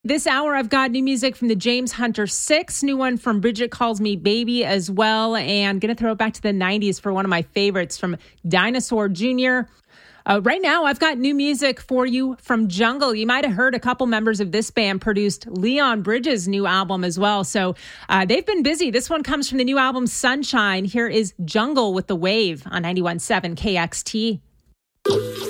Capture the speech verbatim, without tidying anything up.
This hour, I've got new music from the James Hunter Six, new one from Bridget Calls Me Baby as well, and going to throw it back to the nineties for one of my favorites from Dinosaur Junior Uh, right now, I've got new music for you from Jungle. You might have heard a couple members of this band produced Leon Bridges' new album as well. So uh, they've been busy. This one comes from the new album Sunshine. Here is Jungle with The Wave on ninety-one point seven K X T.